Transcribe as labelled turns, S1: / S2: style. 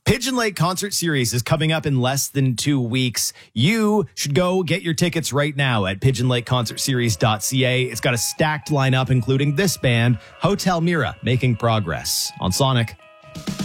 S1: Pigeon Lake Concert Series is coming up in less than 2 weeks. You should go get your tickets right now at pigeonlakeconcertseries.ca. It's got a stacked lineup, including this band, Hotel Mira, making progress on Sonic.